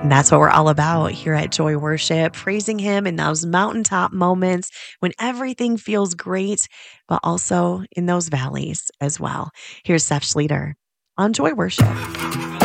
And that's what we're all about here at Joy Worship, praising Him in those mountaintop moments when everything feels great, but also in those valleys as well. Here's Seth Schleter on Joy Worship.